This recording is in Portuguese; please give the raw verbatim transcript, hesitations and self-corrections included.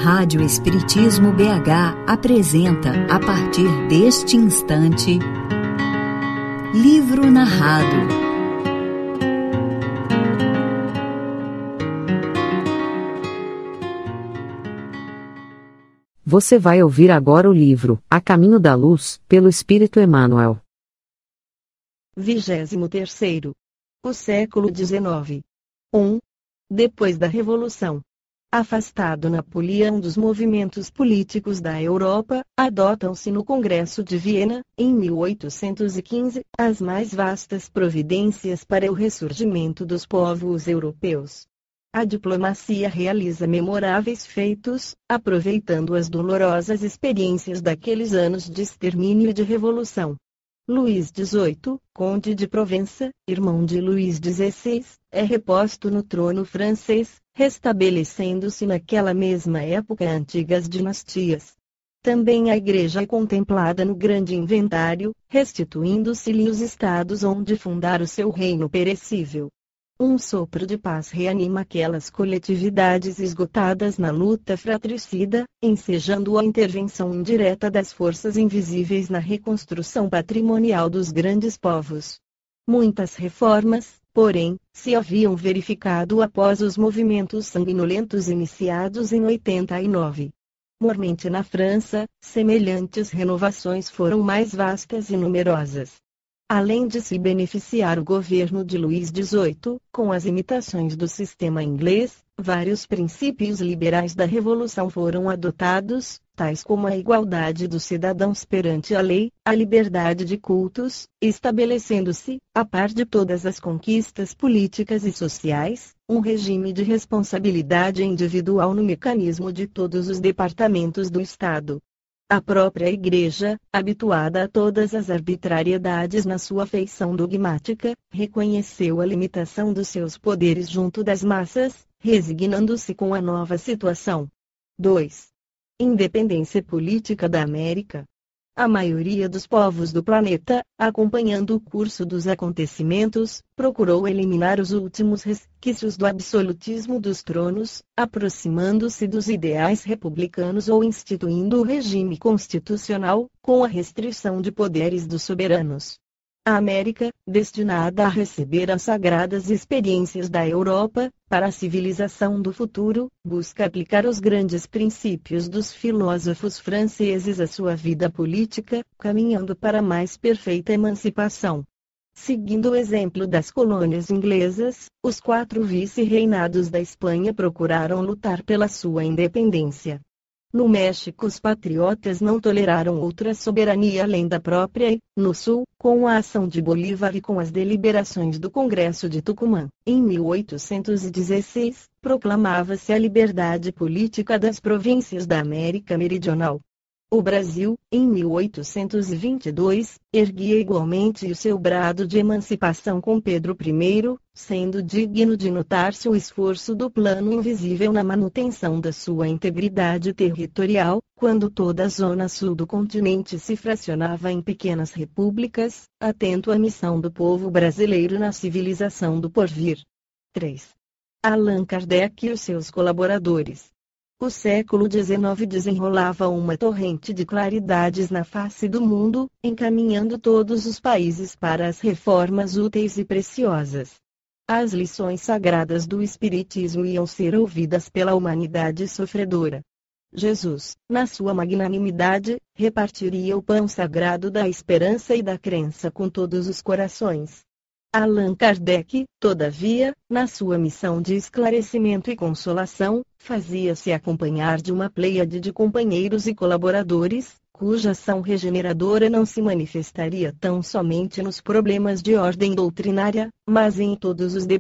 Rádio Espiritismo B H apresenta, a partir deste instante, Livro Narrado. Você vai ouvir agora o livro A Caminho da Luz, pelo Espírito Emmanuel. Vigésimo terceiro. O século dezenove. um. Depois da Revolução. Afastado Napoleão dos movimentos políticos da Europa, adotam-se no Congresso de Viena, em mil oitocentos e quinze, as mais vastas providências para o ressurgimento dos povos europeus. A diplomacia realiza memoráveis feitos, aproveitando as dolorosas experiências daqueles anos de extermínio e de revolução. Luís dezoito, conde de Provença, irmão de Luís dezesseis, é reposto no trono francês, restabelecendo-se naquela mesma época antigas dinastias. Também a Igreja é contemplada no grande inventário, restituindo-se-lhe os estados onde fundar o seu reino perecível. Um sopro de paz reanima aquelas coletividades esgotadas na luta fratricida, ensejando a intervenção indireta das forças invisíveis na reconstrução patrimonial dos grandes povos. Muitas reformas, porém, se haviam verificado após os movimentos sanguinolentos iniciados em oitenta e nove. Mormente na França, semelhantes renovações foram mais vastas e numerosas. Além de se beneficiar o governo de Luís dezoito, com as imitações do sistema inglês, vários princípios liberais da Revolução foram adotados, tais como a igualdade dos cidadãos perante a lei, a liberdade de cultos, estabelecendo-se, a par de todas as conquistas políticas e sociais, um regime de responsabilidade individual no mecanismo de todos os departamentos do Estado. A própria Igreja, habituada a todas as arbitrariedades na sua feição dogmática, reconheceu a limitação dos seus poderes junto das massas, resignando-se com a nova situação. dois. Independência política da América. A maioria dos povos do planeta, acompanhando o curso dos acontecimentos, procurou eliminar os últimos resquícios do absolutismo dos tronos, aproximando-se dos ideais republicanos ou instituindo o regime constitucional, com a restrição de poderes dos soberanos. A América, destinada a receber as sagradas experiências da Europa, para a civilização do futuro, busca aplicar os grandes princípios dos filósofos franceses à sua vida política, caminhando para a mais perfeita emancipação. Seguindo o exemplo das colônias inglesas, os quatro vice-reinados da Espanha procuraram lutar pela sua independência. No México, os patriotas não toleraram outra soberania além da própria e, no Sul, com a ação de Bolívar e com as deliberações do Congresso de Tucumã, em mil oitocentos e dezesseis, proclamava-se a liberdade política das províncias da América Meridional. O Brasil, em mil oitocentos e vinte e dois, erguia igualmente o seu brado de emancipação com Pedro I, sendo digno de notar-se o esforço do plano invisível na manutenção da sua integridade territorial, quando toda a zona sul do continente se fracionava em pequenas repúblicas, atento à missão do povo brasileiro na civilização do porvir. três. Allan Kardec e os seus colaboradores. O século dezenove desenrolava uma torrente de claridades na face do mundo, encaminhando todos os países para as reformas úteis e preciosas. As lições sagradas do Espiritismo iam ser ouvidas pela humanidade sofredora. Jesus, na sua magnanimidade, repartiria o pão sagrado da esperança e da crença com todos os corações. Allan Kardec, todavia, na sua missão de esclarecimento e consolação, fazia-se acompanhar de uma pleiade de companheiros e colaboradores, cuja ação regeneradora não se manifestaria tão somente nos problemas de ordem doutrinária, mas em todos os